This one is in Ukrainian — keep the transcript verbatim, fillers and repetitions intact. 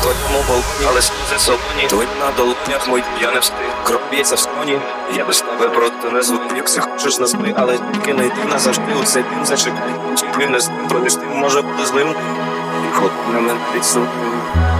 твоєму балконі, але сльози солоні, твої на долонях мої, я не встиг. Кров б'ється в скроні, я без тебе просто не звик. Якщо хочеш назви, але тільки не йди назавжди у цей дим зачекай. Чи ти не з тим, проміж тим може бути злим. І ход на мене підсумує.